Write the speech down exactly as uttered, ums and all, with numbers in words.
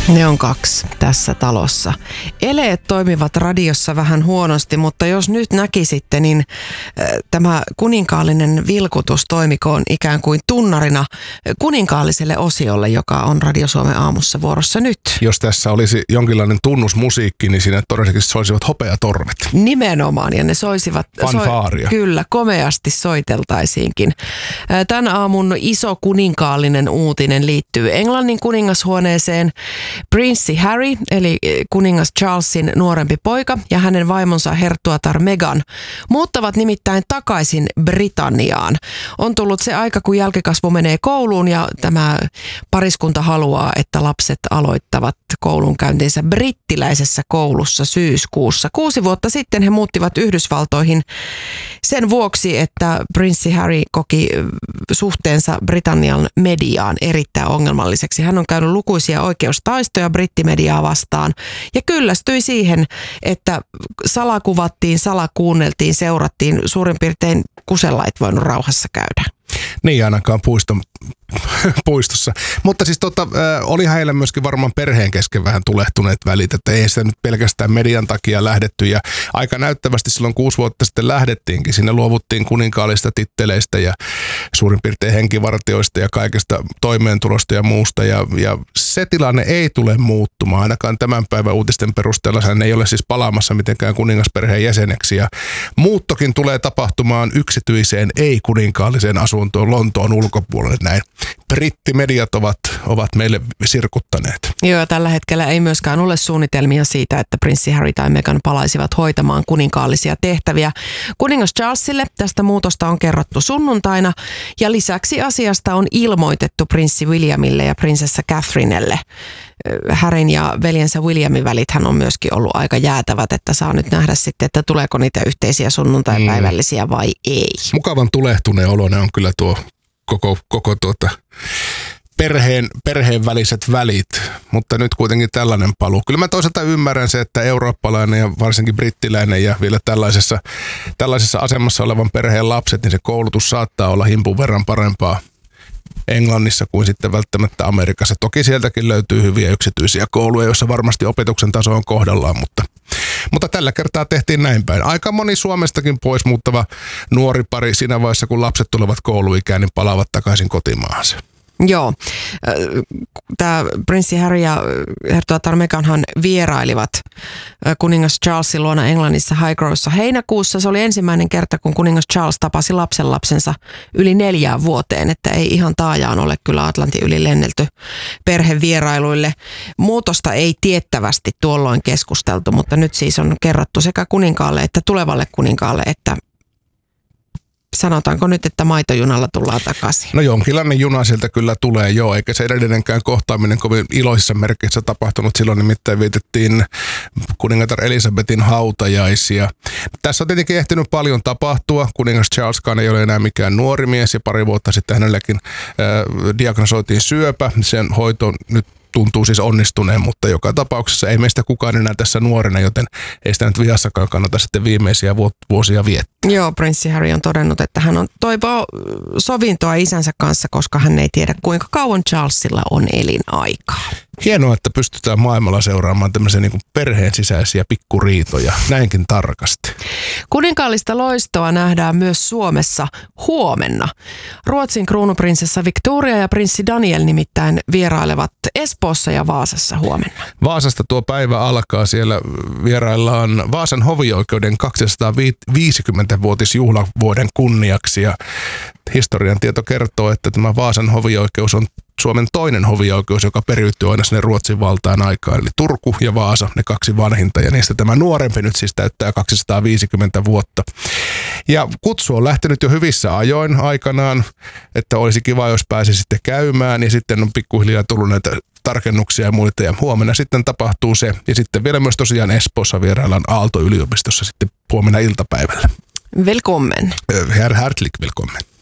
Ne on kaksi tässä talossa. Eleet toimivat radiossa vähän huonosti, mutta jos nyt näkisitte, niin äh, tämä kuninkaallinen vilkutus toimikoon ikään kuin tunnarina kuninkaalliselle osiolle, joka on Radio Suomen aamussa vuorossa nyt. Jos tässä olisi jonkinlainen tunnusmusiikki, niin siinä todennäköisesti soisivat hopeatorvet. Nimenomaan, ja ne soisivat... Fanfaaria. Soi, kyllä, komeasti soiteltaisiinkin. Tämän aamun iso kuninkaallinen uutinen liittyy Englannin kuningashuoneeseen. Prinssi Harry, eli kuningas Charlesin nuorempi poika, ja hänen vaimonsa herttuatar Meghan muuttavat nimittäin takaisin Britanniaan. On tullut se aika, kun jälkikasvu menee kouluun, ja tämä pariskunta haluaa, että lapset aloittavat koulunkäyntinsä brittiläisessä koulussa syyskuussa. Kuusi vuotta sitten he muuttivat Yhdysvaltoihin sen vuoksi, että prinssi Harry koki suhteensa Britannian mediaan erittäin ongelmalliseksi. Hän on käynyt lukuisia oikeustaistoja brittimediaa vastaan ja kyllästyi siihen, että salakuvattiin, salakuunneltiin, seurattiin, suurin piirtein kusella et voinut rauhassa käydä. Niin ainakaan puiston, puistossa. Mutta siis tota, äh, oli heillä myöskin varmaan perheen kesken vähän tulehtuneet välit, että ei sitä nyt pelkästään median takia lähdetty. Ja aika näyttävästi silloin kuusi vuotta sitten lähdettiinkin. Sinne luovuttiin kuninkaallista titteleistä ja suurin piirtein henkivartioista ja kaikesta toimeentulosta ja muusta. Ja, ja se tilanne ei tule muuttumaan. Ainakaan tämän päivän uutisten perusteella hän ei ole siis palaamassa mitenkään kuningasperheen jäseneksi. Ja muuttokin tulee tapahtumaan yksityiseen ei-kuninkaalliseen asuntoon Lontoon ulkopuolelle. Näin brittimediat ovat, ovat meille sirkuttaneet. Joo, tällä hetkellä ei myöskään ole suunnitelmia siitä, että prinssi Harry tai Meghan palaisivat hoitamaan kuninkaallisia tehtäviä. Kuningas Charlesille tästä muutosta on kerrottu sunnuntaina ja lisäksi asiasta on ilmoitettu prinssi Williamille ja prinsessa Catherinelle. Harryn ja veljensä Williamin välithän on myöskin ollut aika jäätävät, että saa nyt nähdä sitten, että tuleeko niitä yhteisiä sunnuntaipäivällisiä vai ei. Mukavan tulehtuneen oloinen on kyllä tuo koko, koko tuota perheen, perheen väliset välit, mutta nyt kuitenkin tällainen paluu. Kyllä mä toisaalta ymmärrän se, että eurooppalainen ja varsinkin brittiläinen ja vielä tällaisessa, tällaisessa asemassa olevan perheen lapset, niin se koulutus saattaa olla himpun verran parempaa Englannissa kuin sitten välttämättä Amerikassa. Toki sieltäkin löytyy hyviä yksityisiä kouluja, joissa varmasti opetuksen taso on kohdallaan, mutta, mutta tällä kertaa tehtiin näin päin. Aika moni Suomestakin pois muuttava nuori pari siinä vaiheessa, kun lapset tulevat kouluikään, niin palaavat takaisin kotimaahansa. Joo. Tämä prinssi Harry ja herttuatar Meghanhan vierailivat kuningas Charlesin luona Englannissa Highgrowssa heinäkuussa. Se oli ensimmäinen kerta, kun kuningas Charles tapasi lapsenlapsensa yli neljään vuoteen, että ei ihan taajaan ole kyllä Atlantin yli lennelty perhevierailuille. Muutosta ei tiettävästi tuolloin keskusteltu, mutta nyt siis on kerrottu sekä kuninkaalle että tulevalle kuninkaalle, että sanotaanko nyt, että maitojunalla tullaan takaisin? No jonkinlainen juna sieltä kyllä tulee, joo, eikä se edellinenkään kohtaaminen kovin iloisissa merkeissä tapahtunut. Silloin nimittäin vietettiin kuningatar Elisabetin hautajaisia. Tässä on tietenkin ehtinyt paljon tapahtua. Kuningas Charleskaan ei ole enää mikään nuori mies ja pari vuotta sitten hänelläkin äh, diagnosoitiin syöpä. Sen hoito nyt tuntuu siis onnistuneen, mutta joka tapauksessa ei meistä kukaan enää tässä nuorena, joten ei sitä nyt vihassakaan kannata sitten viimeisiä vuosia viettää. Joo, prinssi Harry on todennut, että hän on toivoo sovintoa isänsä kanssa, koska hän ei tiedä kuinka kauan Charlesilla on elinaikaa. Hienoa, että pystytään maailmalla seuraamaan tämmöisiä niin kuin perheen sisäisiä pikkuriitoja näinkin tarkasti. Kuninkaallista loistoa nähdään myös Suomessa huomenna. Ruotsin kruunuprinsessa Victoria ja prinssi Daniel nimittäin vierailevat Espoossa ja Vaasassa huomenna. Vaasasta tuo päivä alkaa. Siellä vieraillaan Vaasan hovioikeuden kaksisataaviisikymmenvuotisjuhlavuoden kunniaksi ja historian tieto kertoo, että tämä Vaasan hovioikeus on Suomen toinen hovioikeus, joka periytyy aina sinne Ruotsin valtaan aikaan. Eli Turku ja Vaasa, ne kaksi vanhinta, ja niistä tämä nuorempi nyt siis täyttää kaksisataaviisikymmentä vuotta. Ja kutsu on lähtenyt jo hyvissä ajoin aikanaan, että olisi kiva, jos pääsi sitten käymään, ja sitten on pikkuhiljaa tullut näitä tarkennuksia ja muita, ja huomenna sitten tapahtuu se. Ja sitten vielä myös tosiaan Espoossa vieraillaan Aalto-yliopistossa sitten huomenna iltapäivällä. Välkommen. Herr Hartlik, välkommen.